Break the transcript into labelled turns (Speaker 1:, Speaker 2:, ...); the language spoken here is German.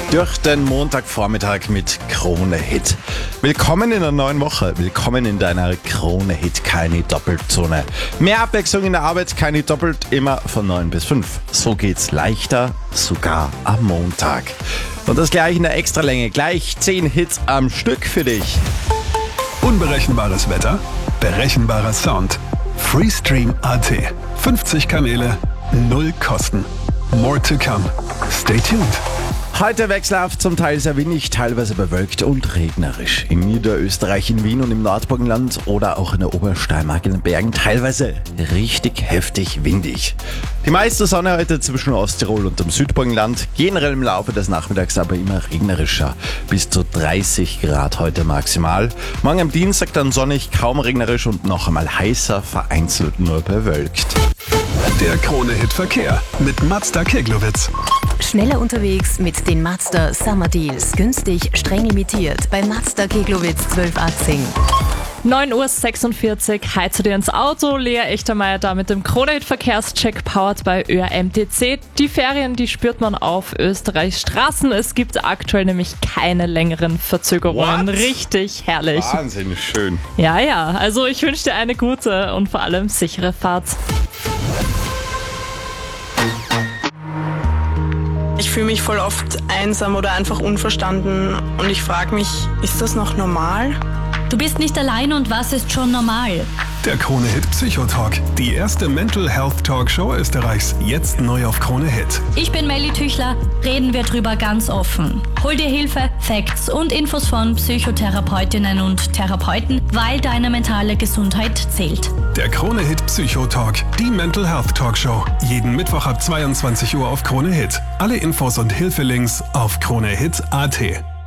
Speaker 1: durch den Montagvormittag mit Krone Hit. Willkommen in der neuen Woche, willkommen in deiner Krone Hit, keine Doppelzone. Mehr Abwechslung in der Arbeit, keine doppelt, immer von 9 bis 5. So geht's leichter, sogar am Montag. Und das gleich in der Extralänge, gleich 10 Hits am Stück für dich.
Speaker 2: Unberechenbares Wetter, berechenbarer Sound. Freestream.at. 50 Kanäle, 0 Kosten. More to come. Stay tuned.
Speaker 1: Heute wechselhaft, zum Teil sehr windig, teilweise bewölkt und regnerisch. In Niederösterreich, in Wien und im Nordburgenland oder auch in der Obersteiermark in den Bergen teilweise richtig heftig windig. Die meiste Sonne heute zwischen Osttirol und dem Südburgenland, generell im Laufe des Nachmittags aber immer regnerischer. Bis zu 30 Grad heute maximal. Morgen am Dienstag dann sonnig, kaum regnerisch und noch einmal heißer, vereinzelt nur bewölkt.
Speaker 2: Der Krone-Hit Verkehr mit Mazda Keglowitz.
Speaker 3: Schneller unterwegs mit den Mazda Summer Deals. Günstig, streng limitiert. Bei Mazda Keglowitz 1218.
Speaker 4: 9:46 Uhr, heizt du dir ins Auto. Lea Echtermeier da mit dem Krone-Hit-Verkehrscheck powered bei ÖRMTC. Die Ferien, die spürt man auf Österreichs Straßen. Es gibt aktuell nämlich keine längeren Verzögerungen.
Speaker 1: What?
Speaker 4: Richtig herrlich.
Speaker 1: Wahnsinnig schön.
Speaker 4: Ja, also ich wünsche dir eine gute und vor allem sichere Fahrt.
Speaker 5: Ich fühle mich voll oft einsam oder einfach unverstanden und ich frage mich, ist das noch normal?
Speaker 6: Du bist nicht allein und was ist schon normal?
Speaker 2: Der Krone-Hit Psychotalk. Die erste Mental Health Talkshow Österreichs. Jetzt neu auf Krone Hit.
Speaker 6: Ich bin Melly Tüchler, reden wir drüber ganz offen. Hol dir Hilfe, Facts und Infos von Psychotherapeutinnen und Therapeuten, weil deine mentale Gesundheit zählt.
Speaker 2: Der Krone-Hit Psychotalk. Die Mental Health Talkshow. Jeden Mittwoch ab 22 Uhr auf Krone Hit. Alle Infos und Hilfelinks auf kronehit.at.